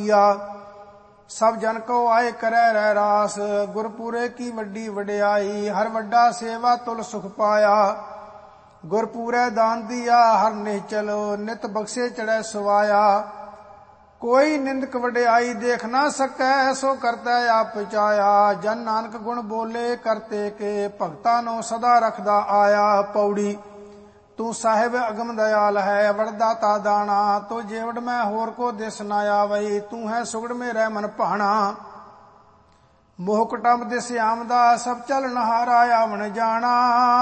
ਕੀਆ। ਸਭ ਜਨ ਕੋ ਆਏ ਕਰੈ ਰਹਿ ਰਾਸ, ਗੁਰਪੂਰੇ ਕੀ ਵੱਡੀ ਵਡਿਆਈ। ਹਰ ਵੱਡਾ ਸੇਵਾ ਤੁਲ ਸੁਖ ਪਾਇਆ, ਗੁਰਪੂਰੈ ਦਾਨ ਦੀਆ ਹਰ ਨਿਹਚਲ। ਨਿਤ ਬਖਸ਼ੇ ਚੜੈ ਸੁਵਾਇਆ, ਕੋਈ ਨਿੰਦਕ ਵਡਿਆਈ ਦੇਖ ਨਾ ਸਕੈ। ਸੋ ਕਰਤਾ ਆਪ ਚਾਇਆ, ਜਨ ਨਾਨਕ ਗੁਣ ਬੋਲੇ ਕਰਤੇ ਕੇ। ਭਗਤਾਂ ਨੂੰ ਸਦਾ ਰਖਦਾ ਆਇਆ। ਪੌੜੀ ਤੂੰ ਸਾਹਿਬ ਅਗਮ ਦਇਆਲ ਹੈ, ਵਰਦਾਤਾ ਦਾਣਾ। ਤੋ ਜੇਵੜ ਮੈਂ ਹੋਰ ਕੋ ਦਿਸ ਨਾ ਆਵਈ, ਤੂੰ ਹੈ ਸੁਗੜ ਮੇਰਾ ਮਨ ਭਾਣਾ। ਮੋਹ ਕੁਟੰਬ ਦਿਸ ਆਮਦਾ, ਸਭ ਚਲ ਨਹਾਰਾ ਆਵਣ ਜਾਣਾ।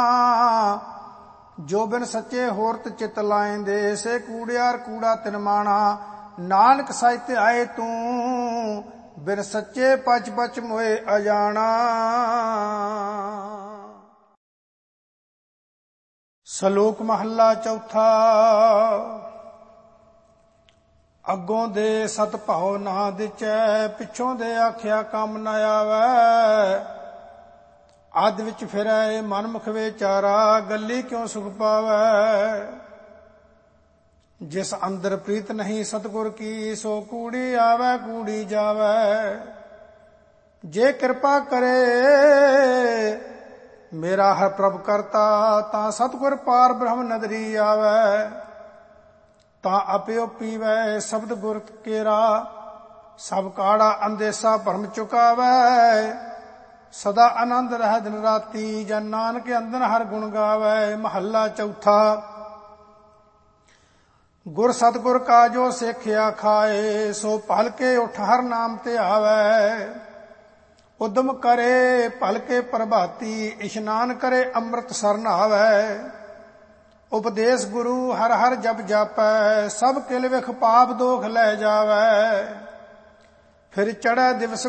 ਜੋ ਬਿਨ ਸੱਚੇ ਹੋਰਤ ਚਿਤ ਲਾਇਂਦੇ, ਸੇ ਕੂੜਿਆਰ ਕੂੜਾ ਤਿਨ ਮਾਣਾ। ਨਾਨਕ ਸਾਹਿਤ ਆਏ ਤੂੰ, ਬਿਨ ਸੱਚੇ ਪਚ ਪਚ ਮੋਏ ਅਜਾਣਾ। ਸ਼ਲੋਕ ਮਹੱਲਾ ਚੌਥਾ। ਅੱਗੋਂ ਦੇ ਸਤ ਭਾਉ ਨਾ ਦਿਚੈ, ਪਿੱਛੋਂ ਦੇ ਆਖਿਆ ਕੰਮ ਨ ਆਵੈ। ਅੱਧ ਵਿੱਚ ਫਿਰੈ ਮਨ ਮੁਖ ਵਿਚਾਰਾ, ਗੱਲੀ ਕਿਉ ਸੁਖ ਪਾਵੈ। ਜਿਸ ਅੰਦਰ ਪ੍ਰੀਤ ਨਹੀਂ ਸਤਿਗੁਰ ਕੀ, ਸੋ ਕੂੜੀ ਆਵੈ ਕੂੜੀ ਜਾਵੈ। ਜੇ ਕਿਰਪਾ ਕਰੇ ਮੇਰਾ ਹਰ ਪ੍ਰਭ ਕਰਤਾ, ਤਾਂ ਸਤਿਗੁਰ ਪਾਰ ਬ੍ਰਹਮ ਨਦਰੀ ਆਵੈ। ਤਾਂ ਅਪਿਓ ਪੀਵੈ ਸ਼ਬਦ ਗੁਰ ਕੇਰਾ, ਸਭ ਕਾੜਾ ਅੰਦੇਸਾ ਭਰਮ ਚੁਕਾਵੈ। ਸਦਾ ਆਨੰਦ ਰਹਿ ਦਿਨ ਰਾਤੀ, ਜਨ ਨਾਨਕ ਅੰਦਨ ਹਰ ਗੁਣ ਗਾਵੈ। ਮਹੱਲਾ ਚੌਥਾ। ਗੁਰ ਸਤਿਗੁਰ ਕਾ ਜੋ ਸਿੱਖਿਆ ਖਾਏ, ਸੋ ਭਲ ਕੇ ਉਠ ਹਰ ਨਾਮ ਤੇ ਆਵੈ। ਉਦਮ ਕਰੇ ਭਲ ਕੇ ਪ੍ਰਭਾਤੀ, ਇਸ਼ਨਾਨ ਕਰੇ ਅੰਮ੍ਰਿਤ ਸਰ ਨਹਾਵੈ। ਉਪਦੇਸ਼ ਗੁਰੂ ਹਰ ਹਰ ਜਪ ਜਾਪੈ, ਸਭ ਕਿਲ ਵਿਖ ਪਾਪ ਦੋਖ ਲੈ ਜਾਵੈ। ਫਿਰ ਚੜ੍ਹੈ ਦਿਵਸ